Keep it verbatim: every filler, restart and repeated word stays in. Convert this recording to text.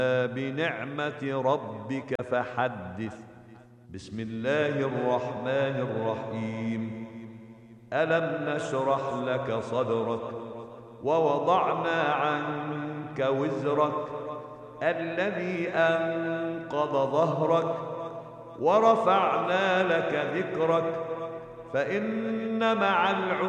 بنعمة ربك فحدث. بسم الله الرحمن الرحيم. ألم نشرح لك صدرك ووضعنا عنك وزرك الذي أنقض ظهرك ورفعنا لك ذكرك فإن مع العسر